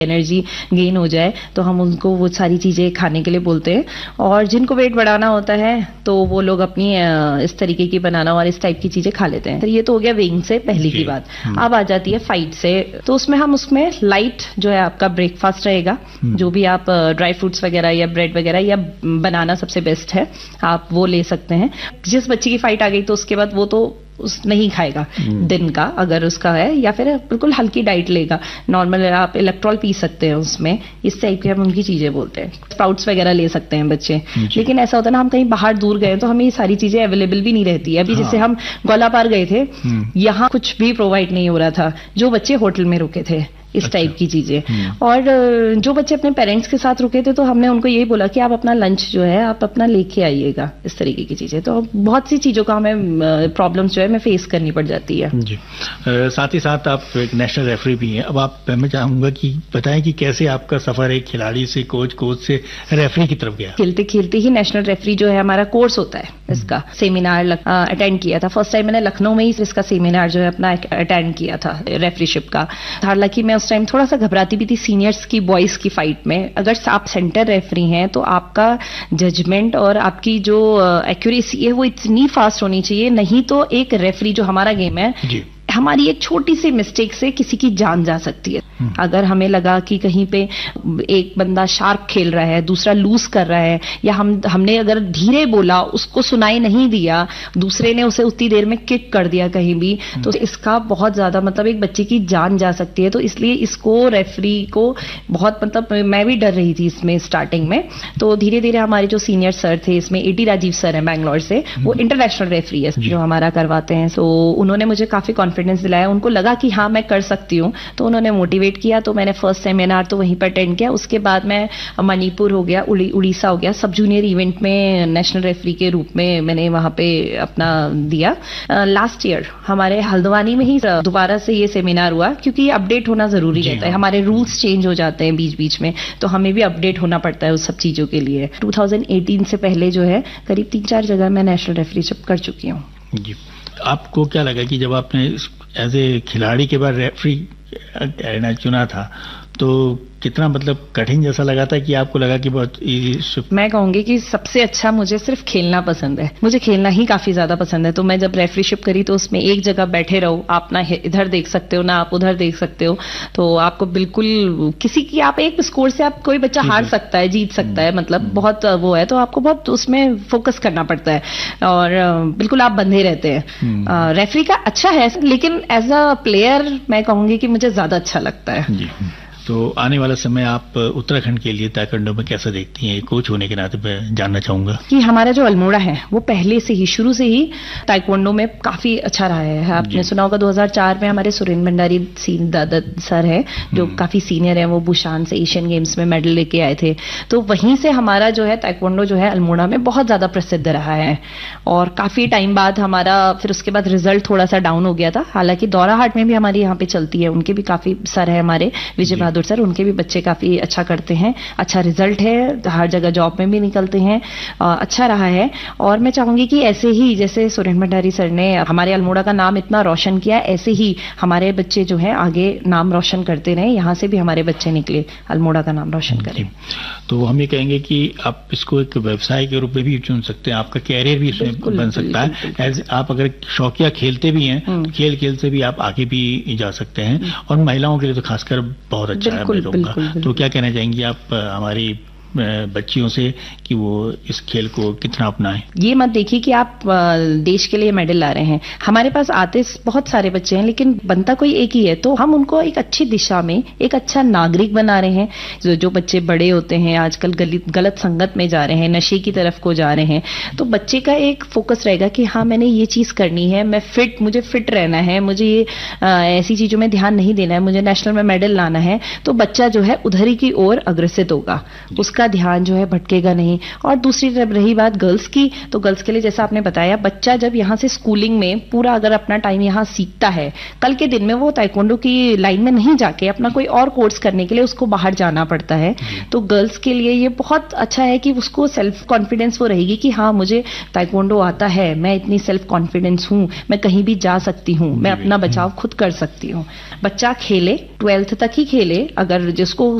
Energy gain हो जाए, तो हम उनको वो सारी चीजें खाने के लिए बोलते हैं। और जिनको वेट बढ़ाना होता है तो वो लोग अपनी इस तरीके की बनाना और इस टाइप की चीजें खा लेते हैं। तो ये तो हो गया वेइंग से पहले की बात। अब आ जाती है फाइट से, तो उसमें उसमें लाइट जो है आपका ब्रेकफास्ट रहेगा, जो भी आप ड्राई फ्रूट्स वगैरह या ब्रेड वगैरह या बनाना सबसे बेस्ट है, आप वो ले सकते हैं। जिस बच्चे की फाइट आ गई तो उसके बाद वो तो नहीं खाएगा दिन का, अगर उसका है, या फिर बिल्कुल हल्की डाइट लेगा। नॉर्मल आप इलेक्ट्रॉल पी सकते हैं उसमें, इस टाइप की हम उनकी चीजें बोलते हैं। स्प्राउट्स वगैरह ले सकते हैं बच्चे। लेकिन ऐसा होता है ना, हम कहीं बाहर दूर गए तो हमें ये सारी चीजें अवेलेबल भी नहीं रहती है। अभी जैसे हम ग्वालापार गए थे, यहाँ कुछ भी प्रोवाइड नहीं हो रहा था, जो बच्चे होटल में रुके थे, इस टाइप की चीजें। और जो बच्चे अपने पेरेंट्स के साथ रुके थे तो हमने उनको यही बोला कि आप अपना लंच जो है आप अपना लेके आइएगा, इस तरीके की चीजें। तो बहुत सी चीजों का हमें प्रॉब्लम्स जो है हमें फेस करनी पड़ जाती है जी। साथ ही साथ आप एक नेशनल रेफरी भी हैं। अब आप मैं चाहूंगा कि बताएं कि कैसे आपका सफर एक खिलाड़ी से कोच से रेफरी की तरफ गया। खेलते खेलते ही नेशनल रेफरी जो है हमारा कोर्स होता है, इसका सेमिनार अटेंड किया था। फर्स्ट टाइम मैंने लखनऊ में ही इसका सेमिनार जो है अपना अटेंड किया था रेफरीशिप का। हालांकि मैं उस टाइम थोड़ा सा घबराती भी थी सीनियर्स की बॉयज की फाइट में। अगर आप सेंटर रेफरी हैं तो आपका जजमेंट और आपकी जो एक्यूरेसी है वो इतनी फास्ट होनी चाहिए, नहीं तो एक रेफरी जो हमारा गेम है, हमारी एक छोटी सी मिस्टेक से किसी की जान जा सकती है। अगर हमें लगा कि कहीं पे एक बंदा शार्प खेल रहा है, दूसरा लूज कर रहा है, या हमने अगर धीरे बोला, उसको सुनाई नहीं दिया, दूसरे ने उसे उतनी देर में किक कर दिया कहीं भी, तो इसका बहुत ज्यादा मतलब एक बच्चे की जान जा सकती है। तो इसलिए इसको रेफरी को बहुत मतलब मैं भी डर रही थी इसमें स्टार्टिंग में। तो धीरे धीरे हमारे जो सीनियर सर थे, इसमें एटी राजीव सर हैं बैंगलोर से, वो इंटरनेशनल रेफरी है जो हमारा करवाते हैं। तो उन्होंने मुझे काफी कॉन्फिडेंस दिलाया, उनको लगा कि हाँ मैं कर सकती हूँ, तो उन्होंने मोटिवेट किया। तो मैंने फर्स्ट सेमिनार तो वहीं पर अटेंड किया। उसके बाद मैं मणिपुर हो गया, उड़ीसा हो गया, सब जूनियर इवेंट में नेशनल रेफरी के रूप में मैंने वहां पे अपना दिया। लास्ट ईयर हमारे हल्द्वानी में ही दोबारा से ये सेमिनार हुआ, क्योंकि अपडेट होना जरूरी रहता है। हमारे रूल्स चेंज हो जाते हैं बीच बीच में, तो हमें भी अपडेट होना पड़ता है उस सब चीजों के लिए। 2018 से पहले जो है करीब 3-4 जगह मैं नेशनल रेफरीशिप कर चुकी हूँ जी। आपको क्या लगा कि जब आपने एज ए खिलाड़ी के बाद रेफरी चुना था तो कितना मतलब कठिन जैसा लगा था कि आपको लगा कि बहुत इजी? मैं कहूंगी कि सबसे अच्छा मुझे सिर्फ खेलना पसंद है, मुझे खेलना ही काफी ज्यादा पसंद है। तो मैं जब रेफरीशिप करी तो उसमें एक जगह बैठे रहो, आप ना इधर देख सकते हो ना आप उधर देख सकते हो, तो आपको बिल्कुल किसी की आप एक स्कोर से आप कोई बच्चा हार सकता है, जीत सकता है, मतलब बहुत वो है, तो आपको बहुत उसमें फोकस करना पड़ता है और बिल्कुल आप बंधे रहते हैं। रेफरी का अच्छा है, लेकिन एज अ प्लेयर मैं कहूंगी कि मुझे ज्यादा अच्छा लगता है। तो आने वाला समय आप उत्तराखंड के लिए ताइक्वांडो में कैसा देखती हैं? कोच होने के नाते मैं जानना चाहूंगा कि हमारा जो अल्मोड़ा है वो पहले से ही शुरू से ही ताइक्वांडो में काफी अच्छा रहा है। आपने सुना होगा 2004 में हमारे सुरेंद्र भंडारी दादा सर है जो काफी सीनियर है, वो बुशान से एशियन गेम्स में मेडल लेके आए थे। तो वहीं से हमारा जो है ताइक्वांडो जो है अल्मोड़ा में बहुत ज्यादा प्रसिद्ध रहा है। और काफी टाइम बाद हमारा फिर उसके बाद रिजल्ट थोड़ा सा डाउन हो गया था। हालांकि दौराहाट में भी हमारी यहाँ पे चलती है, उनके भी काफी सर है हमारे विजय बहादुर सर, उनके भी बच्चे काफी अच्छा करते हैं, अच्छा रिजल्ट है, हर जगह जॉब में भी निकलते हैं, अच्छा रहा है। और मैं चाहूंगी कि ऐसे ही जैसे सुरेंद्र भंडारी सर ने हमारे अल्मोड़ा का नाम इतना रोशन किया, ऐसे ही हमारे बच्चे जो हैं आगे नाम रोशन करते रहे, यहाँ से भी हमारे बच्चे निकले अल्मोड़ा का नाम रोशन करें। तो हम ये कहेंगे कि आप इसको एक व्यवसाय के रूप में भी चुन सकते हैं, आपका कैरियर भी इसमें बन सकता है। आप अगर शौकिया खेलते भी हैं, खेल खेल से भी आप आगे भी जा सकते हैं, और महिलाओं के लिए तो खासकर बहुत अच्छा है मैं कहूँगा। तो क्या कहना चाहेंगी आप हमारी बच्चियों से कि वो इस खेल को कितना अपनाएं? ये मत देखिए कि आप देश के लिए मेडल ला रहे हैं, हमारे पास आते बहुत सारे बच्चे हैं लेकिन बनता कोई एक ही है, तो हम उनको एक अच्छी दिशा में एक अच्छा नागरिक बना रहे हैं। जो बच्चे बड़े होते हैं आजकल गलत संगत में जा रहे हैं, नशे की तरफ को जा रहे हैं, तो बच्चे का एक फोकस रहेगा कि हाँ मैंने ये चीज करनी है, मुझे फिट रहना है, मुझे ये ऐसी चीजों में ध्यान नहीं देना है, मुझे नेशनल में मेडल लाना है, तो बच्चा जो है उधर ही की ओर अग्रसित होगा। उसका उसका ध्यान जो है भटकेगा नहीं। और दूसरी जब रही बात गर्ल्स की, तो गर्ल्स के लिए जैसा आपने बताया, बच्चा जब यहाँ से स्कूलिंग में पूरा अगर अपना टाइम यहाँ सीखता है, कल के दिन में वो ताइक्वांडो की लाइन में नहीं जाके अपना कोई और कोर्स करने के लिए उसको बाहर जाना पड़ता है। तो गर्ल्स के लिए ये बहुत अच्छा है कि उसको सेल्फ कॉन्फिडेंस वो रहेगी कि हाँ मुझे ताइक्वांडो आता है, मैं इतनी सेल्फ कॉन्फिडेंस हूँ, मैं कहीं भी जा सकती हूँ, मैं अपना बचाव खुद कर सकती हूँ। बच्चा खेले, 12th तक ही खेले, अगर जिसको